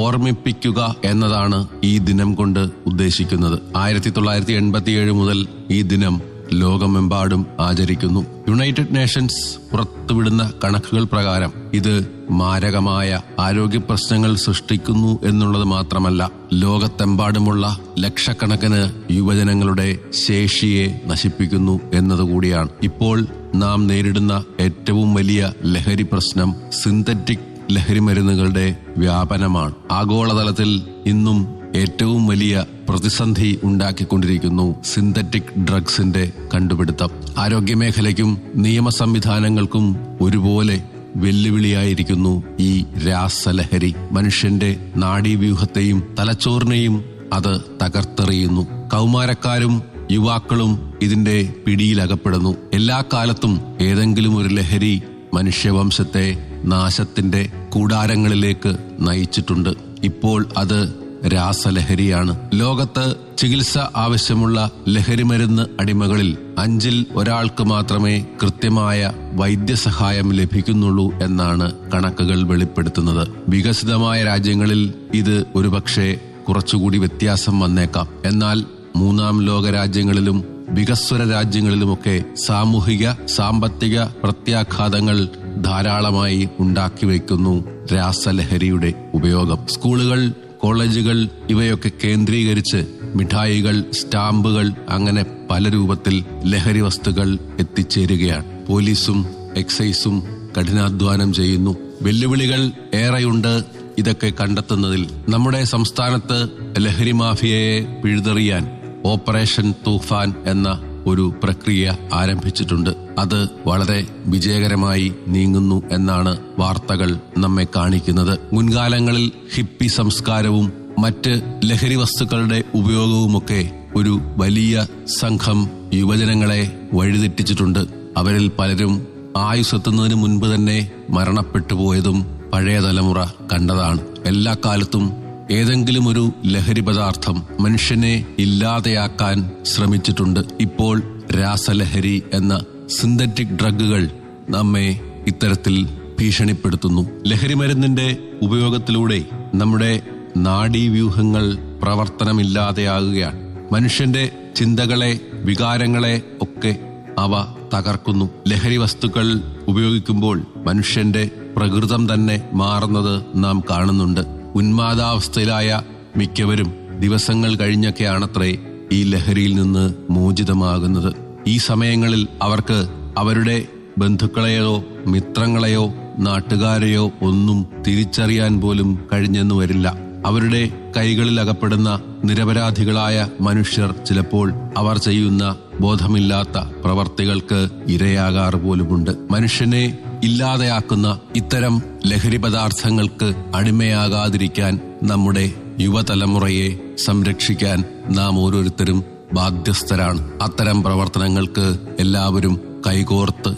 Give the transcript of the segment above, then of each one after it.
ഓർമ്മിപ്പിക്കുക എന്നതാണ് ഈ ദിനം കൊണ്ട് ഉദ്ദേശിക്കുന്നത്. 1987 മുതൽ ഈ ദിനം ലോകമെമ്പാടും ആചരിക്കുന്നു. യുണൈറ്റഡ് നേഷൻസ് പുറത്തുവിടുന്ന കണക്കുകൾ പ്രകാരം ഇത് മാരകമായ ആരോഗ്യ പ്രശ്നങ്ങൾ സൃഷ്ടിക്കുന്നു എന്നുള്ളത് മാത്രമല്ല, ലോകത്തെമ്പാടുമുള്ള ലക്ഷക്കണക്കിന് യുവജനങ്ങളുടെ ശേഷിയെ നശിപ്പിക്കുന്നു എന്നതുകൂടിയാണ്. ഇപ്പോൾ നാം നേരിടുന്ന ഏറ്റവും വലിയ ലഹരി പ്രശ്നം സിന്തറ്റിക് ലഹരിമരുന്നുകളുടെ വ്യാപനമാണ്. ആഗോളതലത്തിൽ ഇന്നും ഏറ്റവും വലിയ പ്രതിസന്ധി ഉണ്ടാക്കിക്കൊണ്ടിരിക്കുന്നു സിന്തറ്റിക് ഡ്രഗ്സിന്റെ കണ്ടുപിടുത്തം. ആരോഗ്യമേഖലയ്ക്കും നിയമ സംവിധാനങ്ങൾക്കും ഒരുപോലെ വെല്ലുവിളിയായിരിക്കുന്നു ഈ രാസലഹരി. മനുഷ്യന്റെ നാഡീവ്യൂഹത്തെയും തലച്ചോറിനെയും അത് തകർത്തെറിയുന്നു. കൗമാരക്കാരും യുവാക്കളും ഇതിന്റെ പിടിയിലകപ്പെടുന്നു. എല്ലാ കാലത്തും ഏതെങ്കിലും ഒരു ലഹരി മനുഷ്യവംശത്തെ നാശത്തിന്റെ കൂടാരങ്ങളിലേക്ക് നയിച്ചിട്ടുണ്ട്. ഇപ്പോൾ അത് രാസലഹരിയാണ്. ലോകത്ത് ചികിത്സ ആവശ്യമുള്ള ലഹരിമരുന്ന് അടിമകളിൽ 5-ൽ ഒരാൾക്ക് മാത്രമേ കൃത്യമായ വൈദ്യസഹായം ലഭിക്കുന്നുള്ളൂ എന്നാണ് കണക്കുകൾ വെളിപ്പെടുത്തുന്നത്. വികസിതമായ രാജ്യങ്ങളിൽ ഇത് ഒരുപക്ഷെ കുറച്ചുകൂടി വ്യത്യാസം വന്നേക്കാം. എന്നാൽ 3ാം ലോക രാജ്യങ്ങളിലും വികസ്വര രാജ്യങ്ങളിലുമൊക്കെ സാമൂഹിക സാമ്പത്തിക പ്രത്യാഘാതങ്ങൾ ധാരാളമായി ഉണ്ടാക്കി വയ്ക്കുന്നു രാസലഹരിയുടെ ഉപയോഗം. സ്കൂളുകൾ, കോളേജുകൾ ഇവയൊക്കെ കേന്ദ്രീകരിച്ച് മിഠായികൾ, സ്റ്റാമ്പുകൾ, അങ്ങനെ പല രൂപത്തിൽ ലഹരി വസ്തുക്കൾ എത്തിച്ചേരുകയാണ്. പോലീസും എക്സൈസും കഠിനാധ്വാനം ചെയ്യുന്നു. വെല്ലുവിളികൾ ഏറെയുണ്ട് ഇതൊക്കെ കണ്ടെത്തുന്നതിൽ. നമ്മുടെ സംസ്ഥാനത്ത് ലഹരി മാഫിയയെ പിഴുതെറിയാൻ ഓപ്പറേഷൻ തൂഫാൻ എന്ന ഒരു പ്രക്രിയ ആരംഭിച്ചിട്ടുണ്ട്. അത് വളരെ വിജയകരമായി നീങ്ങുന്നു എന്നാണ് വാർത്തകൾ നമ്മെ കാണിക്കുന്നത്. മുൻകാലങ്ങളിൽ ഹിപ്പി സംസ്കാരവും മറ്റ് ലഹരി വസ്തുക്കളുടെ ഉപയോഗവുമൊക്കെ ഒരു വലിയ സംഘം യുവജനങ്ങളെ വഴിതെറ്റിച്ചിട്ടുണ്ട്. അവരിൽ പലരും ആയുസ്സെത്തുന്നതിന് മുൻപ് തന്നെ മരണപ്പെട്ടു പോയതും പഴയ തലമുറ കണ്ടതാണ്. എല്ലാ കാലത്തും ഏതെങ്കിലും ഒരു ലഹരി പദാർത്ഥം മനുഷ്യനെ ഇല്ലാതെയാക്കാൻ ശ്രമിച്ചിട്ടുണ്ട്. ഇപ്പോൾ രാസലഹരി എന്ന സിന്തറ്റിക് ഡ്രഗുകൾ നമ്മെ ഇത്തരത്തിൽ ഭീഷണിപ്പെടുത്തുന്നു. ലഹരിമരുന്നിന്റെ ഉപയോഗത്തിലൂടെ നമ്മുടെ നാഡീവ്യൂഹങ്ങൾ പ്രവർത്തനമില്ലാതെയാകുകയാണ്. മനുഷ്യന്റെ ചിന്തകളെ, വികാരങ്ങളെ ഒക്കെ അവ തകർക്കുന്നു. ലഹരി വസ്തുക്കൾ ഉപയോഗിക്കുമ്പോൾ മനുഷ്യന്റെ പ്രകൃതം തന്നെ മാറുന്നത് നാം കാണുന്നുണ്ട്. ഉന്മാദാവസ്ഥയിലായ മിക്കവരും ദിവസങ്ങൾ കഴിഞ്ഞൊക്കെയാണത്രേ ഈ ലഹരിയിൽ നിന്ന് മോചിതമാകുന്നത്. ഈ സമയങ്ങളിൽ അവർക്ക് അവരുടെ ബന്ധുക്കളെയോ മിത്രങ്ങളെയോ നാട്ടുകാരെയോ ഒന്നും തിരിച്ചറിയാൻ പോലും കഴിഞ്ഞെന്നു വരില്ല. അവരുടെ കൈകളിൽ അകപ്പെടുന്ന നിരപരാധികളായ മനുഷ്യർ ചിലപ്പോൾ അവർ ചെയ്യുന്ന ബോധമില്ലാത്ത പ്രവർത്തികൾക്ക് ഇരയാകാറ് പോലുമുണ്ട്. മനുഷ്യനെ ഇല്ലാതെയാക്കുന്ന ഇത്തരം ലഹരി പദാർത്ഥങ്ങൾക്ക് അടിമയാകാതിരിക്കാൻ നമ്മുടെ യുവതലമുറയെ സംരക്ഷിക്കാൻ നാം ഓരോരുത്തരും ബാധ്യസ്ഥരാണ്. അത്തരം പ്രവർത്തനങ്ങൾക്ക് എല്ലാവരും കൈകോർത്ത്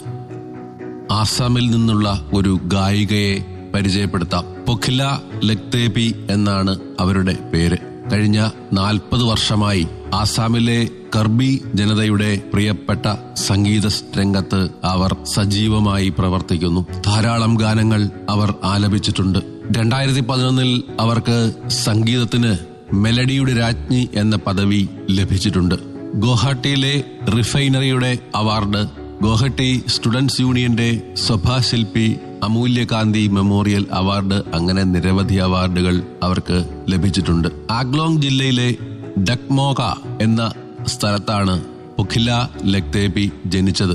ആസാമിൽ നിന്നുള്ള ഒരു ഗായികയെ പരിചയപ്പെടുത്താം. പൊഖില ലക്തേപി എന്നാണ് അവരുടെ പേര്. കഴിഞ്ഞ 40 വർഷമായി ആസാമിലെ കർബി ജനതയുടെ പ്രിയപ്പെട്ട സംഗീത രംഗത്ത് അവർ സജീവമായി പ്രവർത്തിക്കുന്നു. ധാരാളം ഗാനങ്ങൾ അവർ ആലപിച്ചിട്ടുണ്ട്. 2011 അവർക്ക് സംഗീതത്തിന് മെലഡിയുടെ രാജ്ഞി എന്ന പദവി ലഭിച്ചിട്ടുണ്ട്. ഗോഹാട്ടിയിലെ റിഫൈനറിയുടെ അവാർഡ്, ഗോഹട്ടി സ്റ്റുഡൻസ് യൂണിയന്റെ സഭാശില്പി അമൂല്യകാന്തി മെമ്മോറിയൽ അവാർഡ്, അങ്ങനെ നിരവധി അവാർഡുകൾ അവർക്ക് ലഭിച്ചിട്ടുണ്ട്. ആഗ്ലോങ് ജില്ലയിലെ ഡക്മോക എന്ന സ്ഥലത്താണ് പൊഖില ലക്തേപി ജനിച്ചത്.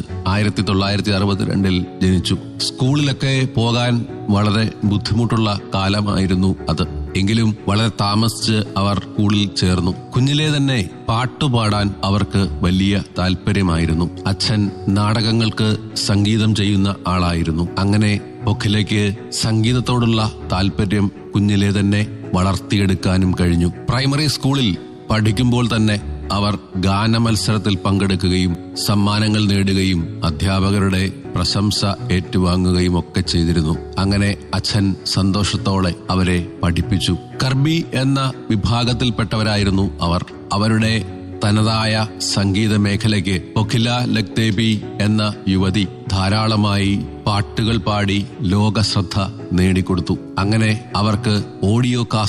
1962 ജനിച്ചു. സ്കൂളിലൊക്കെ പോകാൻ വളരെ ബുദ്ധിമുട്ടുള്ള കാലമായിരുന്നു അത്. എങ്കിലും വളരെ താമസിച്ച് അവർ സ്കൂളിൽ ചേർന്നു. കുഞ്ഞിലെ തന്നെ പാട്ടുപാടാൻ അവർക്ക് വലിയ താല്പര്യമായിരുന്നു. അച്ഛൻ നാടകങ്ങൾക്ക് സംഗീതം ചെയ്യുന്ന ആളായിരുന്നു. അങ്ങനെ പൊഖിലയ്ക്ക് സംഗീതത്തോടുള്ള താല്പര്യം കുഞ്ഞിലെ തന്നെ വളർത്തിയെടുക്കാനും കഴിഞ്ഞു. പ്രൈമറി സ്കൂളിൽ പഠിക്കുമ്പോൾ തന്നെ അവർ ഗാനമത്സരത്തിൽ പങ്കെടുക്കുകയും സമ്മാനങ്ങൾ നേടുകയും അധ്യാപകരുടെ പ്രശംസ ഏറ്റുവാങ്ങുകയും ഒക്കെ ചെയ്തിരുന്നു. അങ്ങനെ അച്ഛൻ സന്തോഷത്തോടെ അവരെ പഠിപ്പിച്ചു. കർബി എന്ന വിഭാഗത്തിൽപ്പെട്ടവരായിരുന്നു അവർ. അവരുടെ തനതായ സംഗീത മേഖലയ്ക്ക് പൊഖില ലക്തേപി എന്ന യുവതി ധാരാളമായി പാട്ടുകൾ പാടി ലോകശ്രദ്ധ നേടിക്കൊടുത്തു. അങ്ങനെ അവർക്ക് ഓഡിയോ